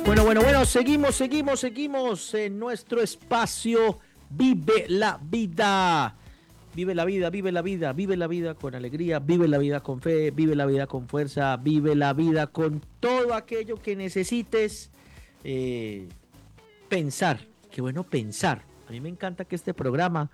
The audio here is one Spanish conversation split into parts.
Bueno, seguimos en nuestro espacio Vive la Vida. Vive la vida, vive la vida, vive la vida con alegría, vive la vida con fe, vive la vida con fuerza, vive la vida con todo aquello que necesites pensar. Qué bueno pensar. A mí me encanta que este programa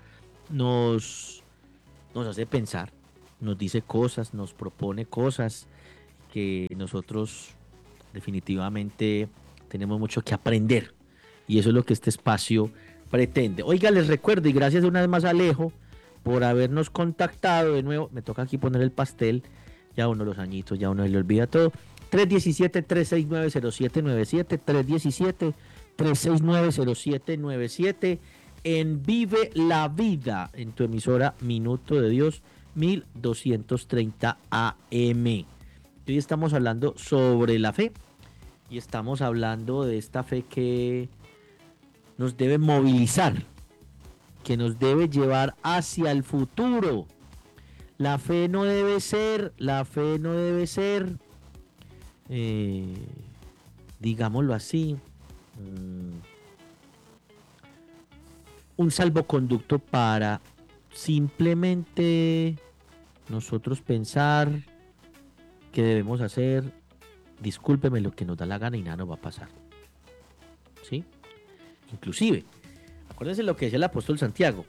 nos hace pensar, nos dice cosas, nos propone cosas que nosotros definitivamente tenemos mucho que aprender. Y eso es lo que este espacio pretende. Oiga, les recuerdo, y gracias una vez más a Alejo por habernos contactado de nuevo. Me toca aquí poner el pastel. Ya uno los añitos, ya uno se le olvida todo. 317-369-0797. 317-369-0797. En Vive la Vida, en tu emisora Minuto de Dios, 1230 AM. Hoy estamos hablando sobre la fe. Y estamos hablando de esta fe que nos debe movilizar, que nos debe llevar hacia el futuro. La fe no debe ser, digámoslo así, un salvoconducto para simplemente nosotros pensar que debemos hacer, discúlpeme, lo que nos da la gana y nada nos va a pasar. ¿Sí? Inclusive, acuérdense lo que decía el apóstol Santiago.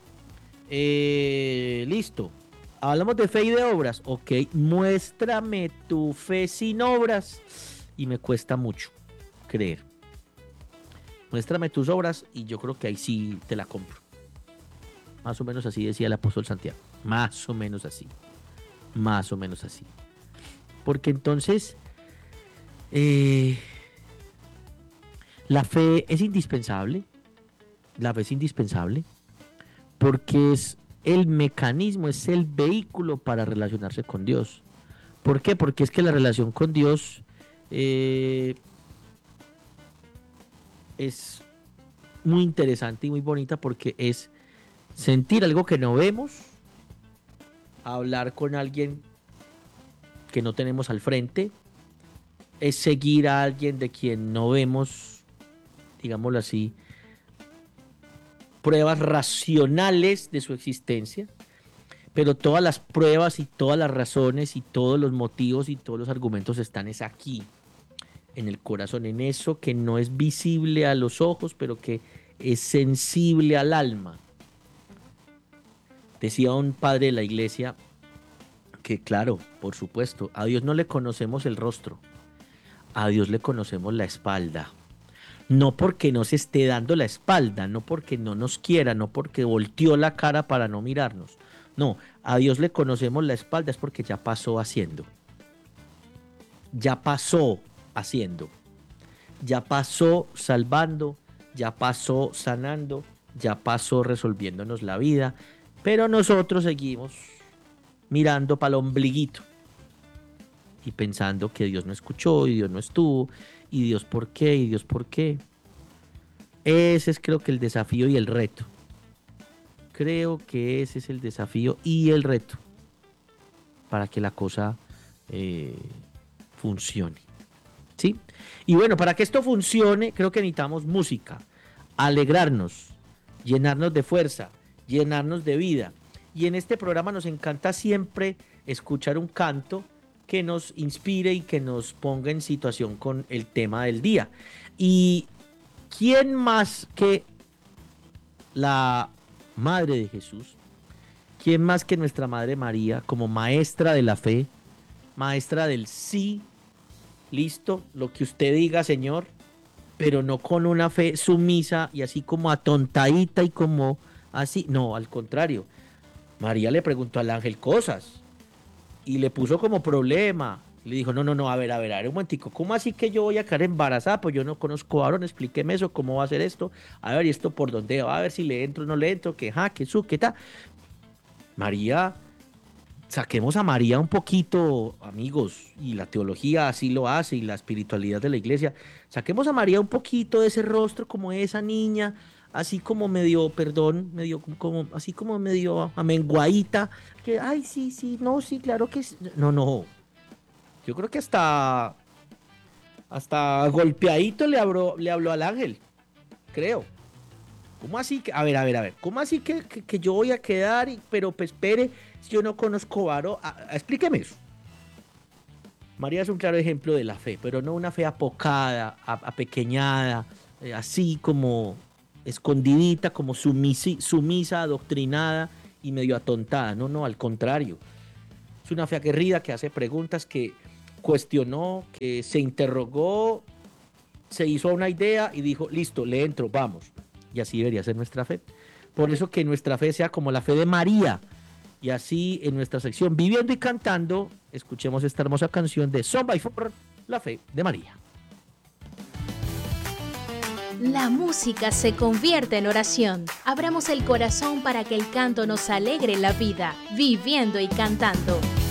Listo. Hablamos de fe y de obras. Ok, muéstrame tu fe sin obras. Y me cuesta mucho creer. Muéstrame tus obras y yo creo que ahí sí te la compro. Más o menos así decía el apóstol Santiago. Más o menos así. Porque entonces la fe es indispensable. La fe es indispensable porque es el mecanismo, es el vehículo para relacionarse con Dios. ¿Por qué? Porque es que la relación con Dios es muy interesante y muy bonita porque es sentir algo que no vemos, hablar con alguien que no tenemos al frente, es seguir a alguien de quien no vemos, digámoslo así, pruebas racionales de su existencia, pero todas las pruebas y todas las razones y todos los motivos y todos los argumentos están es aquí, en el corazón, en eso que no es visible a los ojos, pero que es sensible al alma. Decía un padre de la iglesia que, claro, por supuesto, a Dios no le conocemos el rostro, a Dios le conocemos la espalda. No porque no se esté dando la espalda, no porque no nos quiera, no porque volteó la cara para no mirarnos. No, a Dios le conocemos la espalda es porque ya pasó haciendo. Ya pasó haciendo. Ya pasó salvando, ya pasó sanando, ya pasó resolviéndonos la vida. Pero nosotros seguimos mirando para el ombliguito y pensando que Dios no escuchó y Dios no estuvo y Dios por qué y Dios por qué. Ese es creo que el desafío y el reto. Creo que ese es el desafío y el reto para que la cosa funcione. ¿Sí? Y bueno, para que esto funcione, creo que necesitamos música, alegrarnos, llenarnos de fuerza, llenarnos de vida. Y en este programa nos encanta siempre escuchar un canto que nos inspire y que nos ponga en situación con el tema del día. Y ¿quién más que la Madre de Jesús? ¿Quién más que nuestra Madre María como maestra de la fe, maestra del sí? Listo, lo que usted diga, Señor, pero no con una fe sumisa y así como atontadita y como así. No, al contrario. María le preguntó al ángel cosas y le puso como problema. Le dijo, no, a ver, un momentico, ¿cómo así que yo voy a quedar embarazada? Pues yo no conozco a varón, explíqueme eso, ¿cómo va a ser esto? A ver, ¿y esto por dónde va? A ver si le entro o no le entro, que ja, que su, que ta. María, saquemos a María un poquito, amigos, y la teología así lo hace, y la espiritualidad de la iglesia, saquemos a María un poquito de ese rostro como esa niña, así como medio, perdón, medio como, así como medio amenguadita, que, ay, sí, no, sí, claro que sí. No, yo creo que hasta hasta golpeadito le habló al ángel, creo. ¿Cómo así? A ver. ¿Cómo así que yo voy a quedar? Pero pues espere, si yo no conozco varón. Explíqueme eso. María es un claro ejemplo de la fe, pero no una fe apocada, apequeñada, así como escondidita, como sumisa, adoctrinada y medio atontada. No, no, al contrario. Es una fe aguerrida que hace preguntas, que cuestionó, que se interrogó, se hizo una idea y dijo, listo, le entro, vamos. Y así debería ser nuestra fe. Por eso que nuestra fe sea como la fe de María. Y así en nuestra sección Viviendo y Cantando, escuchemos esta hermosa canción de Son by Four, La Fe de María. La música se convierte en oración. Abramos el corazón para que el canto nos alegre la vida, viviendo y cantando.